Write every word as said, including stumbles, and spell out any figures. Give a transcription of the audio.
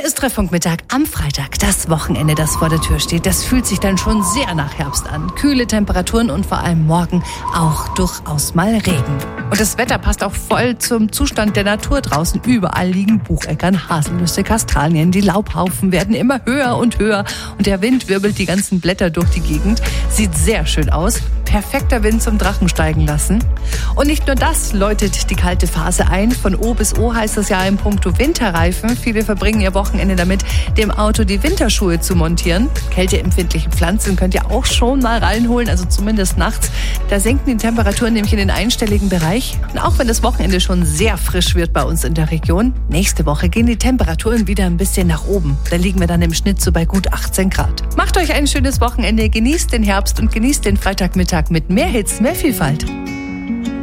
ist Treffpunktmittag am Freitag. Das Wochenende, das vor der Tür steht, das fühlt sich dann schon sehr nach Herbst an. Kühle Temperaturen und vor allem morgen auch durchaus mal Regen. Und das Wetter passt auch voll zum Zustand der Natur draußen. Überall liegen Bucheckern, Haselnüsse, Kastanien. Die Laubhaufen werden immer höher und höher und der Wind wirbelt die ganzen Blätter durch die Gegend. Sieht sehr schön aus. Perfekter Wind zum Drachen steigen lassen. Und nicht nur das läutet die kalte Phase ein. Von O bis O heißt es ja in puncto Winterreifen. Viele verbringen ihr Wochenende damit, dem Auto die Winterschuhe zu montieren. Kälteempfindliche Pflanzen könnt ihr auch schon mal reinholen, also zumindest nachts. Da senken die Temperaturen nämlich in den einstelligen Bereich. Und auch wenn das Wochenende schon sehr frisch wird bei uns in der Region, nächste Woche gehen die Temperaturen wieder ein bisschen nach oben. Da liegen wir dann im Schnitt so bei gut achtzehn Grad. Macht euch ein schönes Wochenende, genießt den Herbst und genießt den Freitagmittag mit mehr Hits, mehr Vielfalt.